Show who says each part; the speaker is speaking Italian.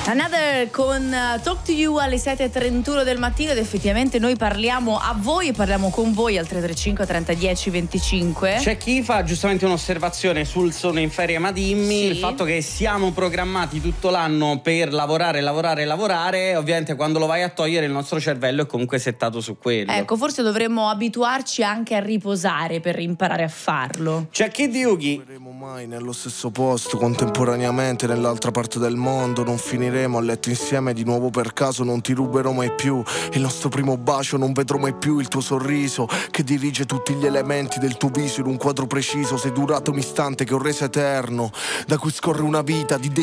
Speaker 1: Another con Talk to You alle 7:31 del mattino, ed effettivamente noi parliamo a voi e parliamo con voi al 335 30 10 25.
Speaker 2: C'è chi fa giustamente un'osservazione sul Sono in ferie ma dimmi,
Speaker 1: Sì.
Speaker 2: il fatto che siamo programmati tutto l'anno per lavorare, ovviamente quando lo vai a togliere il nostro cervello è comunque settato su quello.
Speaker 1: Ecco, forse dovremmo abituarci anche a riposare per imparare a farlo.
Speaker 2: C'è chi di Yugi.
Speaker 3: Non saremo mai nello stesso posto contemporaneamente nell'altra parte del mondo, non finiremo a letto insieme di nuovo per caso, non ti ruberò mai più il nostro primo bacio, non vedrò mai più il tuo sorriso che dirige tutti gli elementi del tuo viso in un quadro preciso. Sei durato un istante che ho reso eterno, da cui scorre una vita di